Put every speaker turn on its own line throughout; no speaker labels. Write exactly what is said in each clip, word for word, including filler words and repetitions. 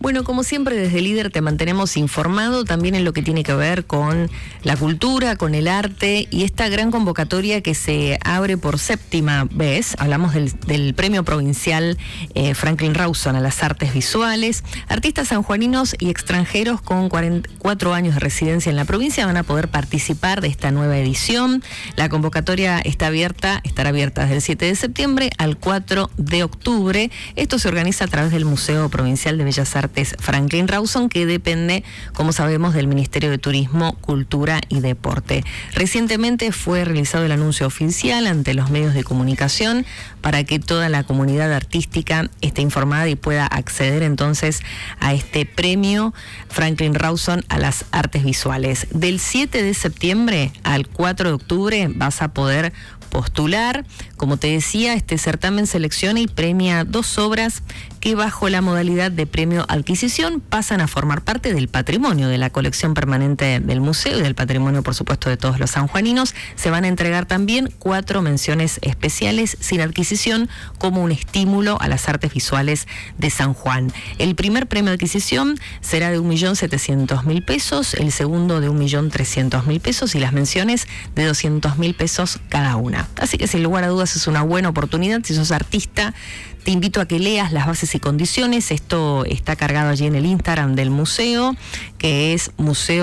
Bueno, como siempre desde Líder te mantenemos informado también en lo que tiene que ver con la cultura, con el arte y esta gran convocatoria que se abre por séptima vez. Hablamos del, del Premio Provincial eh, Franklin Rawson a las artes visuales. Artistas sanjuaninos y extranjeros con cuarenta y cuatro años de residencia en la provincia van a poder participar de esta nueva edición. La convocatoria está abierta, estará abierta desde el siete de septiembre al cuatro de octubre. Esto se organiza a través del Museo Provincial de Bellas Artes Franklin Rawson, que depende, como sabemos, del Ministerio de Turismo, Cultura y Deporte. Recientemente fue realizado el anuncio oficial ante los medios de comunicación para que toda la comunidad artística esté informada y pueda acceder entonces a este premio Franklin Rawson a las artes visuales. Del siete de septiembre al cuatro de octubre vas a poder postular. Como te decía, este certamen selecciona y premia dos obras que bajo la modalidad de premio adquisición pasan a formar parte del patrimonio de la colección permanente del museo y del patrimonio, por supuesto, de todos los sanjuaninos. Se van a entregar también cuatro menciones especiales sin adquisición como un estímulo a las artes visuales de San Juan. El primer premio de adquisición será de un millón setecientos mil pesos, el segundo de un millón trescientos mil pesos y las menciones de doscientos mil pesos cada una. Así que sin lugar a dudas es una buena oportunidad. Si sos artista, te invito a que leas las bases y condiciones. Esto está cargado allí en el Instagram del museo, que es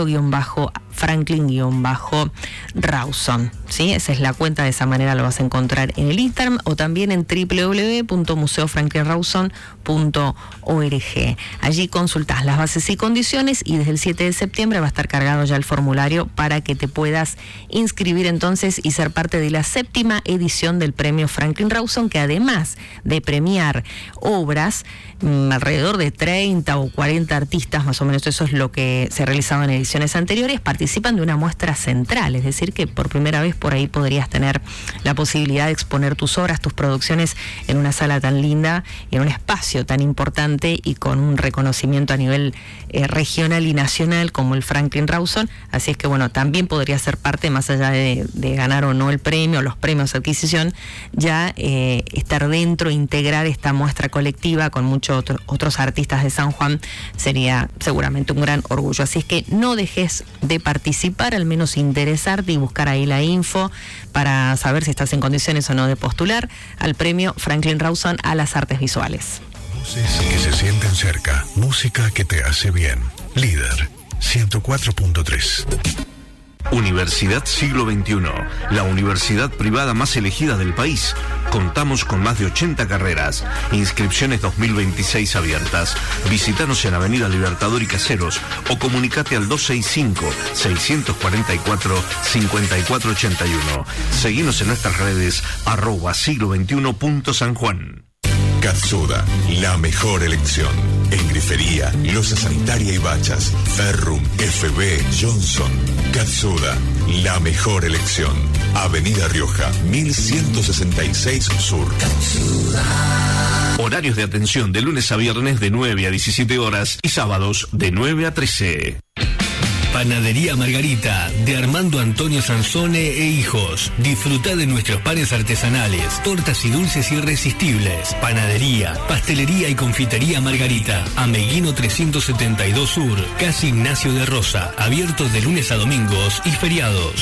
museo-franklin-rawson. ¿Sí? Esa es la cuenta, de esa manera lo vas a encontrar en el Instagram o también en doble u doble u doble u punto museo franklin rawson punto org. Allí consultás las bases y condiciones y desde el siete de septiembre va a estar cargado ya el formulario para que te puedas inscribir entonces y ser parte de la séptima edición del premio Franklin Rawson, que además de premiar obras, mmm, alrededor de treinta o cuarenta artistas, más o menos eso es lo que se realizaba en ediciones anteriores, participan de una muestra central, es decir que por primera vez por ahí podrías tener la posibilidad de exponer tus obras, tus producciones en una sala tan linda y en un espacio tan importante y con un reconocimiento a nivel eh, regional y nacional como el Franklin Rawson. Así es que bueno, también podría ser parte, más allá de, de ganar o no el premio, los premios de adquisición, ya eh, estar dentro, integrar esta muestra colectiva con muchos otro, otros artistas de San Juan sería seguramente un gran orgullo. Así es que no dejes de participar, al menos interesarte y buscar ahí la info para saber si estás en condiciones o no de postular al premio Franklin Rawson a las artes visuales.
Voces que se sienten cerca, música que te hace bien. Líder ciento cuatro punto tres.
Universidad Siglo veintiuno, la universidad privada más elegida del país. Contamos con más de ochenta carreras. Inscripciones dos mil veintiséis abiertas. Visítanos en Avenida Libertador y Caseros o comunicate al dos seis cinco, seis cuatro cuatro, cinco cuatro ocho uno. Seguinos en nuestras redes arroba siglo veintiuno punto San Juan.
Katsuda, la mejor elección. En grifería, loza sanitaria y bachas. Ferrum, F B, Johnson. Katsuda, la mejor elección. Avenida Rioja, mil ciento sesenta y seis Sur. Katsuda.
Horarios de atención de lunes a viernes de nueve a diecisiete horas y sábados de nueve a trece.
Panadería Margarita, de Armando Antonio Sansone e Hijos. Disfruta de nuestros panes artesanales, tortas y dulces irresistibles. Panadería, pastelería y confitería Margarita. Ameguino trescientos setenta y dos Sur, Casi Ignacio de Rosa. Abiertos de lunes a domingos y feriados.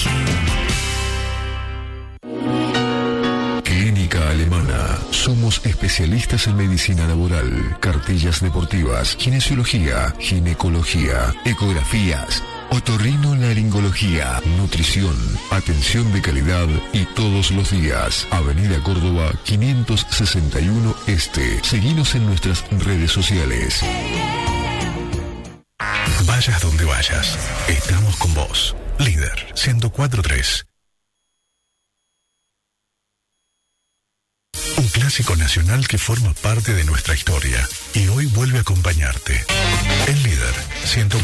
Clínica Alemana. Somos especialistas en medicina laboral, cartillas deportivas, kinesiología, ginecología, ecografías, otorrinolaringología, nutrición, atención de calidad y todos los días. Avenida Córdoba quinientos sesenta y uno Este. Seguinos en nuestras redes sociales. Vayas donde vayas, estamos con vos. Líder ciento cuatro punto tres. Un clásico nacional que forma parte de nuestra historia y hoy vuelve a acompañarte. El Líder ciento